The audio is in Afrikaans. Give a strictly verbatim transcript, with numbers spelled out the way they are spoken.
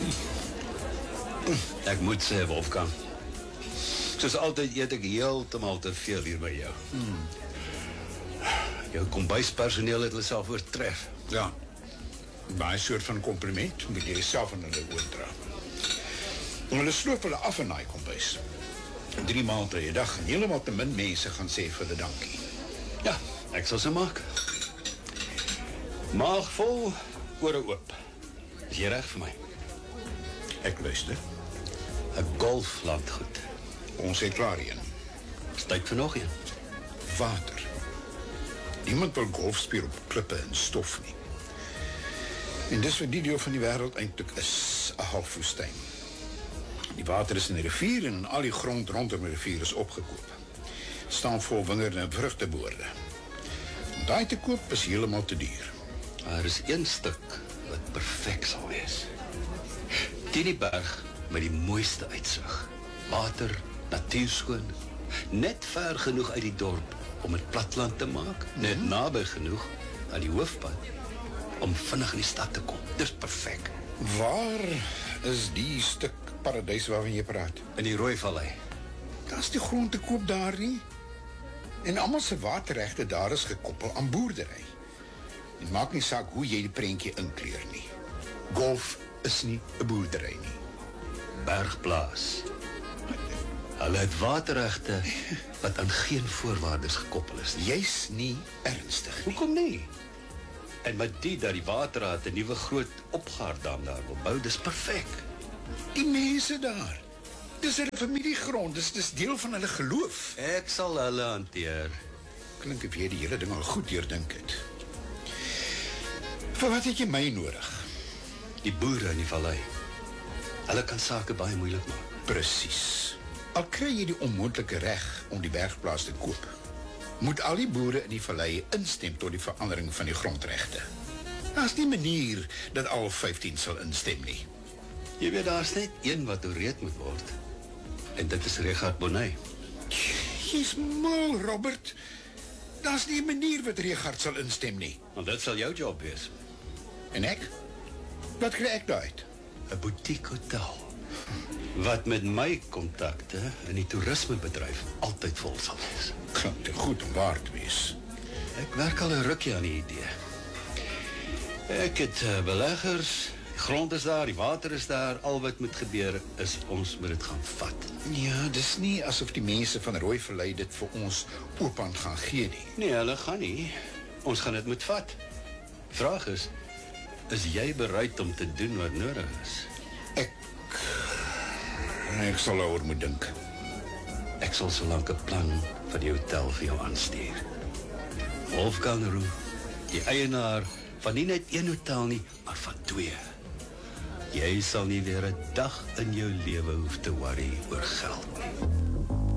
Ek moet sê, Wolfgang, soos altyd eet ek heeltemal te veel hier by jou. Hmm. Jou kombuispersoneel het hulle self oortref. Ja, maar 'n soort van compliment moet jy self aan hulle oordra. En hulle sloop hulle af in daai kombuis. Drie maal per dag en helemaal te min mense gaan sê vir hulle dankie. Ja, ek sal se maak. Maag vol, ore oop. Is jy reg vir my? Ek luister. 'n golflandgoed. Ons het klaar een. Is tyd vir nog een. Water. Niemand wil golf speel op klippe en stof nie. En dis vir die deel van die wêreld eintlik is 'n half woestyn. Die water is in die rivier en al die grond rondom die rivier is opgekoop. Staan vol wingerde en vrugteboorde. Om daai te koop is heeltemal te duur. Daar is een stuk wat perfek sal wees. Teen die berg met die mooiste uitsig. Water, natuurskoon, net ver genoeg uit die dorp om het platland te maak, net mm-hmm. naby genoeg aan die hoofpad om vinnig in die stad te kom. Dis perfek. Waar is die stuk paradys waarvan jy praat? In die Rooivallei. Daar is die grond te koop daar nie. En almal se waterregte daar is gekoppel aan boerdery. Het maak nie saak hoe jy die prentjie inkleer nie. Golf is nie 'n boerdery nie. Bergplaas. Hulle het waterregte wat aan geen voorwaardes gekoppel is nie. Jy's nie ernstig nie. Hoekom nie? En met die dat die waterraad 'n nuwe groot opgaardam daar wil bou, dis perfek. Die mense daar, dis hulle familiegrond, dis, dis deel van hulle geloof. Ek sal hulle hanteer. Klink of jy die hele ding al goed deurdink het. Vir wat het jy my nodig? Die boere in die vallei. Hulle kan sake baie moeilik maak. Presies. Al kry jy die onmoontlike reg om die bergplaas te koop, moet al die boere in die vallei instem tot die verandering van die grondregte. Daar's nie manier dat al vyftien sal instem nie. Jy weet, daar's net een wat oreed moet word. En dit is Richard Bonnet. Jy's mal, Robert. Daar's nie 'n manier wat Richard sal instem nie. Want dit sal jou job wees. En ek? Wat kry ek daaruit? 'n Boutique hotel. Wat met my kontakte in die toerismebedryf altyd vol sal wees. Klink te goed om waar te wees. Ek werk al 'n rukkie aan die idee. Ek het uh, beleggers, die grond is daar, die water is daar, al wat moet gebeur is ons moet dit gaan vat. Ja, dis nie asof die mense van Rooivallei dit vir ons oopaan gaan gee nie. Nee, hulle gaan nie. Ons gaan dit moet vat. Vraag is, is jy bereid om te doen wat nodig is? Ek... Ek sal oor moet dink. Ek sal so lank 'n plan van die hotel vir jou aanstuur. Wolfgang Roux, die eienaar van nie net een hotel nie, maar van twee. Jy sal nie weer 'n dag in jou lewe hoef te worry oor geld nie.